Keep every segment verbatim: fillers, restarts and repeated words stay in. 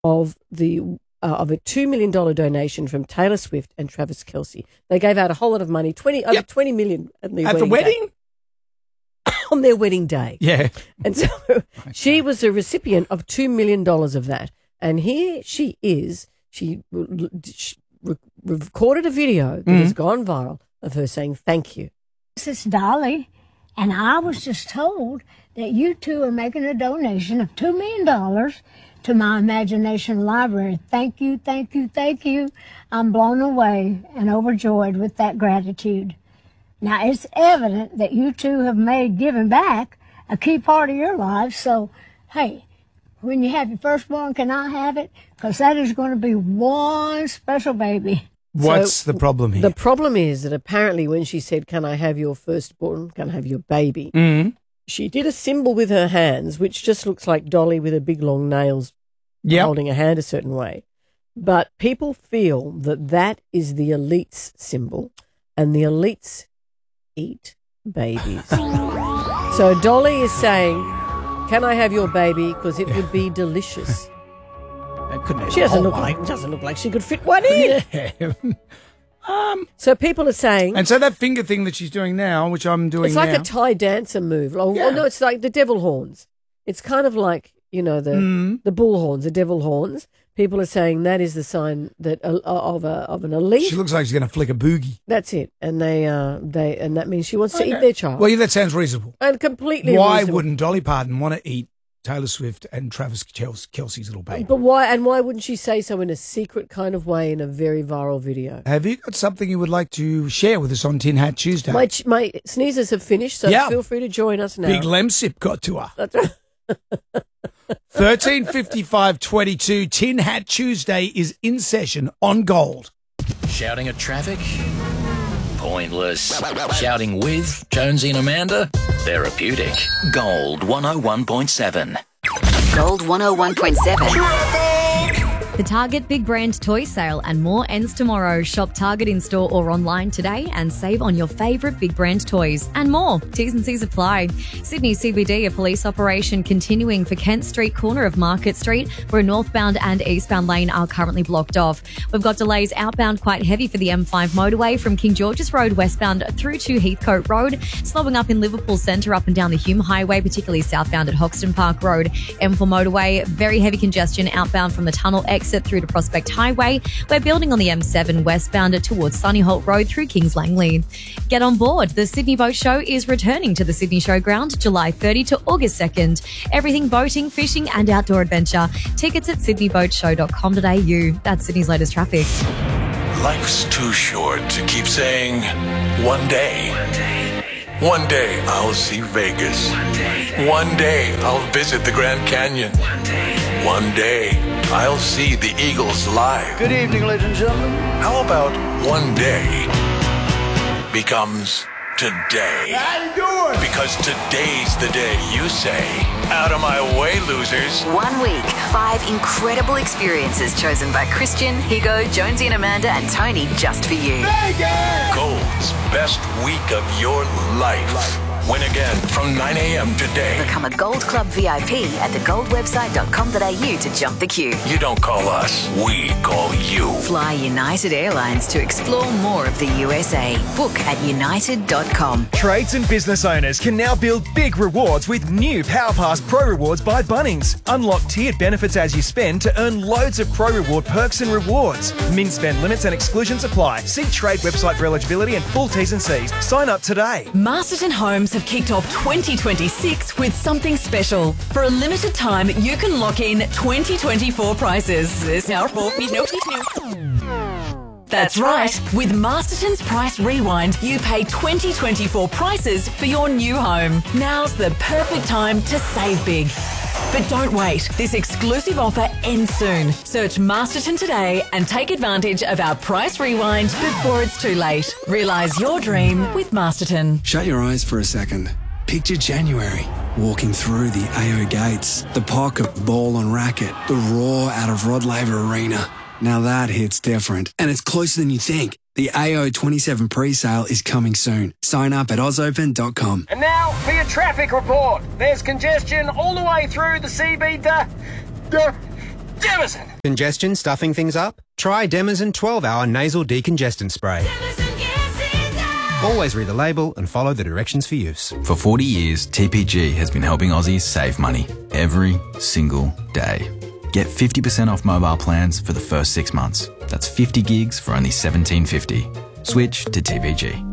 of the uh, of a two million dollars donation from Taylor Swift and Travis Kelce. They gave out a whole lot of money, twenty over yep. twenty million at the at wedding the wedding on their wedding day. Yeah, and so she was a recipient of two million dollars of that. And here she is. She, she re- recorded a video that mm-hmm. has gone viral of her saying thank you. This is Dolly, and I was just told that you two are making a donation of two million dollars to my imagination library. Thank you, thank you, thank you. I'm blown away and overjoyed with that gratitude. Now, it's evident that you two have made giving back a key part of your lives, so, hey, when you have your firstborn, can I have it? Because that is going to be one special baby. What's so the problem here? The problem is that apparently when she said, can I have your firstborn, can I have your baby, mm-hmm. she did a symbol with her hands, which just looks like Dolly with her big long nails yep. holding a hand a certain way. But people feel that that is the elites symbol, and the elites eat babies. So Dolly is saying, can I have your baby? Because it would be delicious. Couldn't she doesn't look like doesn't look like she could fit one in. Yeah. um, so people are saying, and so that finger thing that she's doing now, which I'm doing, it's like now, a Thai dancer move. Oh, yeah. oh no, it's like the devil horns. It's kind of like you know the mm. the bull horns, the devil horns. People are saying that is the sign that uh, of a of an elite. She looks like she's going to flick a boogie. That's it, and they uh they and that means she wants okay. to eat their child. Well, yeah, that sounds reasonable. And completely. Why reasonable. wouldn't Dolly Parton want to eat Taylor Swift and Travis Kelce's little baby? But why? And why wouldn't she say so in a secret kind of way in a very viral video? Have you got something you would like to share with us on Tin Hat Tuesday? My ch- my sneezes have finished, so yeah. feel free to join us now. Big Lemsip got to her. thirteen fifty-five twenty-two Tin Hat Tuesday is in session on Gold. Shouting at traffic? Pointless. Shouting with Jonesy and Amanda? Therapeutic. Gold one oh one point seven. Gold one oh one point seven. The Target Big Brand Toy Sale and more ends tomorrow. Shop Target in-store or online today and save on your favourite Big Brand toys and more. T's and C's apply. Sydney C B D, a police operation continuing for Kent Street, corner of Market Street, where northbound and eastbound lane are currently blocked off. We've got delays outbound quite heavy for the M five motorway from King George's Road westbound through to Heathcote Road, slowing up in Liverpool Centre up and down the Hume Highway, particularly southbound at Hoxton Park Road. M four motorway, very heavy congestion outbound from the tunnel exit through to Prospect Highway. We're building on the M seven westbound towards Sunnyholt Road through Kings Langley. Get on board. The Sydney Boat Show is returning to the Sydney Showground July thirtieth to August second. Everything boating, fishing and outdoor adventure. Tickets at sydney boat show dot com dot a u. That's Sydney's latest traffic. Life's too short to keep saying, one day. One day. One day I'll see Vegas. One day. One day I'll visit the Grand Canyon. One day. One day I'll see the Eagles live. Good evening, ladies and gentlemen. How about one day becomes today? How you doing? Because today's the day you say, out of my way, losers. One week, five incredible experiences chosen by Christian, Higo, Jonesy and Amanda and Tony just for you. Vegas! Gold's best week of your life. life. Win again from nine a.m. today. Become a Gold Club V I P at the gold website dot com dot a u to jump the queue. You don't call us, we call you. Fly United Airlines to explore more of the U S A. Book at united dot com. Trades and business owners can now build big rewards with new PowerPass Pro Rewards by Bunnings. Unlock tiered benefits as you spend to earn loads of Pro Reward perks and rewards. Min spend limits and exclusions apply. See Trade website for eligibility and full T's and C's. Sign up today. Masterton Homes have kicked off twenty twenty-six with something special. For a limited time, you can lock in twenty twenty-four prices. That's right. With Masterton's Price Rewind, you pay twenty twenty-four prices for your new home. Now's the perfect time to save big. But don't wait. This exclusive offer ends soon. Search Masterton today and take advantage of our Price Rewind before it's too late. Realise your dream with Masterton. Shut your eyes for a second. Picture January. Walking through the A O gates. The pocket ball and racket. The roar out of Rod Laver Arena. Now that hits different. And it's closer than you think. The A O twenty-seven pre-sale is coming soon. Sign up at oz open dot com. And now for your traffic report. There's congestion all the way through the C B D. Demazin! Congestion stuffing things up? Try Demazin twelve hour nasal decongestant spray. Always read the label and follow the directions for use. For forty years, T P G has been helping Aussies save money every single day. Get fifty percent off mobile plans for the first six months. That's fifty gigs for only seventeen fifty. Switch to T P G.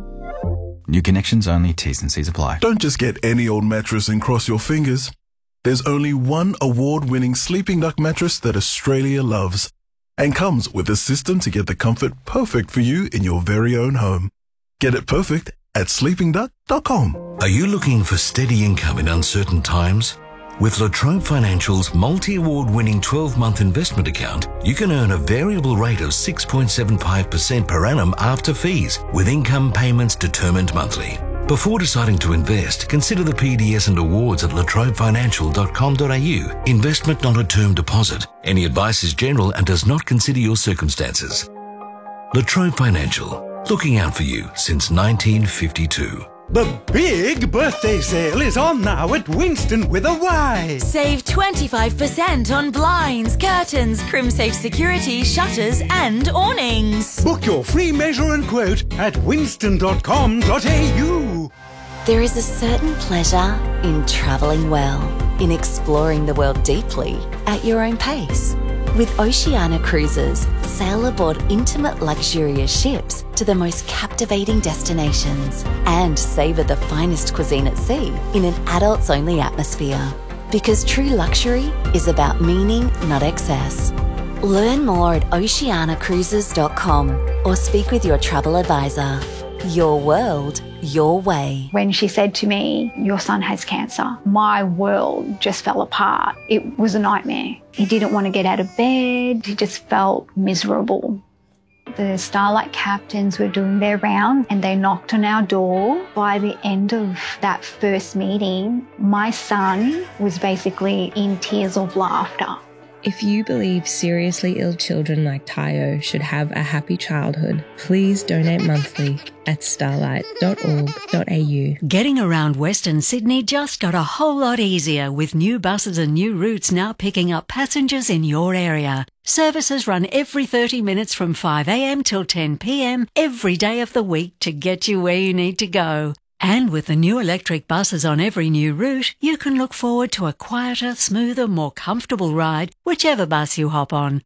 New connections only, T's and C's apply. Don't just get any old mattress and cross your fingers. There's only one award-winning Sleeping Duck mattress that Australia loves and comes with a system to get the comfort perfect for you in your very own home. Get it perfect at sleeping duck dot com. Are you looking for steady income in uncertain times? With La Trobe Financial's multi-award winning twelve-month investment account, you can earn a variable rate of six point seven five percent per annum after fees, with income payments determined monthly. Before deciding to invest, consider the P D S and awards at la trobe financial dot com dot a u. Investment not a term deposit. Any advice is general and does not consider your circumstances. La Trobe Financial, looking out for you since nineteen fifty-two. The big birthday sale is on now at Winston with a Y. Save twenty-five percent on blinds, curtains, CrimSafe security, shutters and awnings. Book your free measure and quote at winston dot com dot a u. There is a certain pleasure in travelling well, in exploring the world deeply at your own pace. With Oceania Cruises, sail aboard intimate luxurious ships to the most captivating destinations and savour the finest cuisine at sea in an adults-only atmosphere. Because true luxury is about meaning, not excess. Learn more at oceania cruises dot com or speak with your travel advisor. Your world, your way. When she said to me, your son has cancer, my world just fell apart. It was a nightmare. He didn't want to get out of bed. He just felt miserable. The Starlight captains were doing their round and they knocked on our door. By the end of that first meeting, my son was basically in tears of laughter. If you believe seriously ill children like Tayo should have a happy childhood, please donate monthly at starlight dot org dot a u. Getting around Western Sydney just got a whole lot easier with new buses and new routes now picking up passengers in your area. Services run every thirty minutes from five a m till ten p m every day of the week to get you where you need to go. And with the new electric buses on every new route, you can look forward to a quieter, smoother, more comfortable ride, whichever bus you hop on.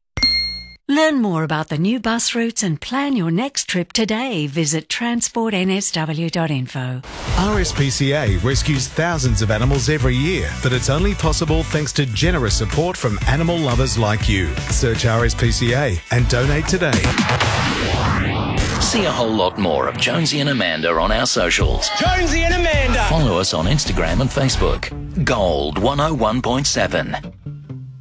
Learn more about the new bus routes and plan your next trip today. Visit transport n s w dot info. R S P C A rescues thousands of animals every year, but it's only possible thanks to generous support from animal lovers like you. Search R S P C A and donate today. See a whole lot more of Jonesy and Amanda on our socials. Jonesy and Amanda! Follow us on Instagram and Facebook. Gold one oh one point seven.